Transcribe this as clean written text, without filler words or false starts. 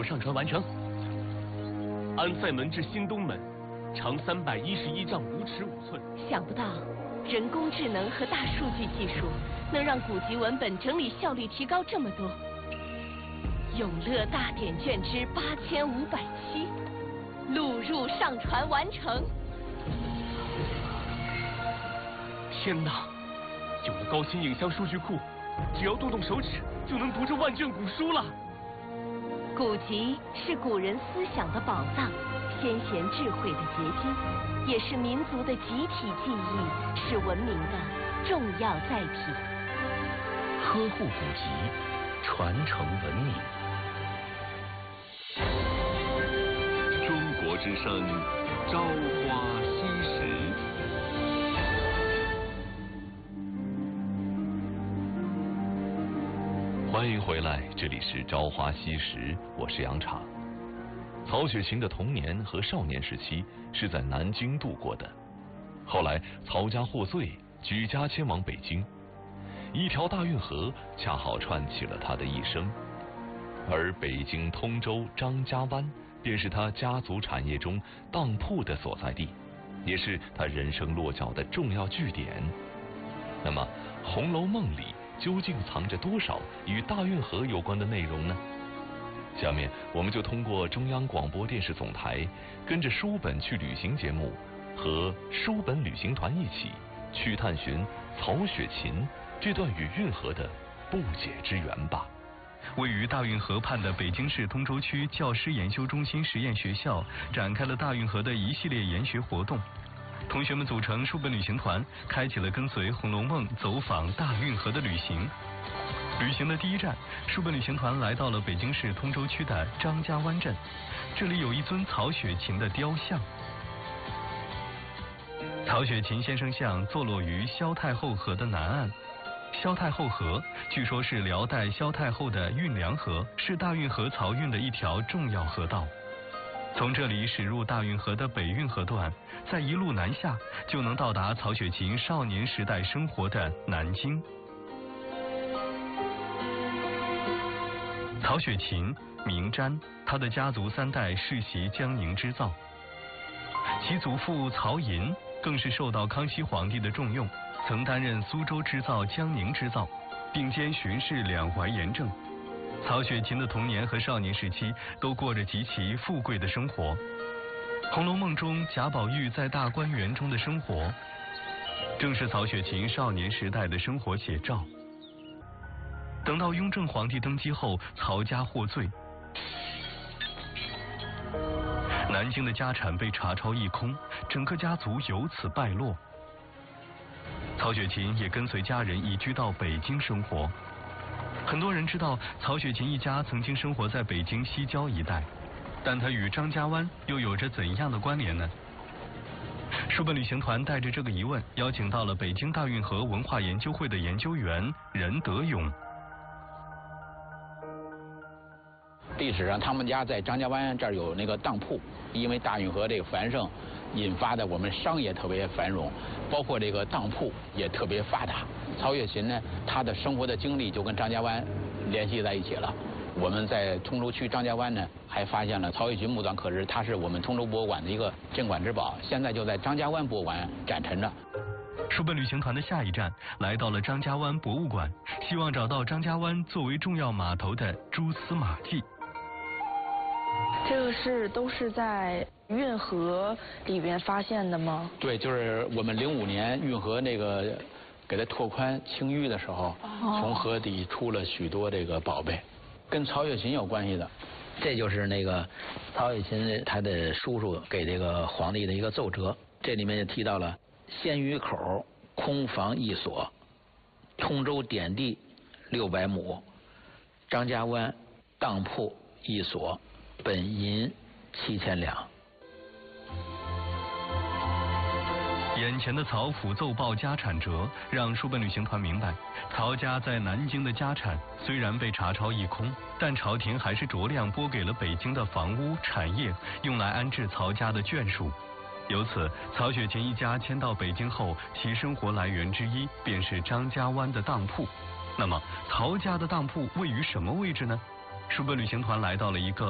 上传完成。安塞门至新东门，长311丈5尺5寸。 想不到，人工智能和大数据技术能让古籍文本整理效率提高这么多。永乐大典卷之8507，录入上传完成。 天哪！有了高清影像数据库，只要动动手指就能读这万卷古书了。 古籍是古人思想的宝藏，先贤智慧的结晶，也是民族的集体记忆，是文明的重要载体。 呵护古籍，传承文明。 中国之声，朝花夕拾。 欢迎回来，这里是朝花夕拾，我是杨昶。曹雪芹的童年和少年时期是在南京度过的，后来曹家获罪，举家迁往北京，一条大运河恰好串起了他的一生，而北京通州张家湾便是他家族产业中当铺的所在地，也是他人生落脚的重要据点。那么《红楼梦》里究竟藏着多少与大运河有关的内容呢？下面我们就通过中央广播电视总台跟着书本去旅行节目和书本旅行团一起去探寻曹雪芹这段与运河的不解之缘吧。 位于大运河畔的北京市通州区教师研修中心实验学校展开了大运河的一系列研学活动，同学们组成书本旅行团，开启了跟随《红楼梦》走访大运河的旅行。旅行的第一站，书本旅行团来到了北京市通州区的张家湾镇，这里有一尊曹雪芹的雕像。曹雪芹先生像坐落于萧太后河的南岸。萧太后河据说是辽代萧太后的运粮河，是大运河漕运的一条重要河道。从这里驶入大运河的北运河段，再一路南下，就能到达曹雪芹少年时代生活的南京。曹雪芹名瞻，他的家族3代世袭江宁织造，其祖父曹寅更是受到康熙皇帝的重用，曾担任苏州织造、江宁织造，并兼巡视两淮盐政。曹雪芹的童年和少年时期都过着极其富贵的生活。《红楼梦》中贾宝玉在大观园中的生活，正是曹雪芹少年时代的生活写照。等到雍正皇帝登基后，曹家获罪，南京的家产被查抄一空，整个家族由此败落。曹雪芹也跟随家人移居到北京生活。很多人知道曹雪芹一家曾经生活在北京西郊一带，但他与张家湾又有着怎样的关联呢？书本旅行团带着这个疑问，邀请到了北京大运河文化研究会的研究员任德勇。 历史上他们家在张家湾这儿有那个当铺，因为大运河这个繁盛引发的我们商业特别繁荣，包括这个当铺也特别发达。曹雪芹呢，他的生活的经历就跟张家湾联系在一起了。我们在通州区张家湾呢，还发现了曹雪芹墓葬刻石，它是我们通州博物馆的一个镇馆之宝，现在就在张家湾博物馆展陈着。 书本旅行团的下一站来到了张家湾博物馆，希望找到张家湾作为重要码头的蛛丝马迹。 这个都是在运河里边发现的吗？ 对，就是我们05年运河那个给它拓宽清淤的时候，从河底出了许多这个宝贝，跟曹雪芹有关系的。这就是那个曹雪芹他的叔叔给这个皇帝的一个奏折，这里面也提到了鲜鱼口空房1所，通州典地600亩，张家湾当铺1所，本银7000两。 眼前的曹府奏报家产折，让书本旅行团明白，曹家在南京的家产虽然被查抄一空，但朝廷还是酌量拨给了北京的房屋产业，用来安置曹家的眷属。由此，曹雪芹一家迁到北京后，其生活来源之一便是张家湾的当铺。那么，曹家的当铺位于什么位置呢？书本旅行团来到了一个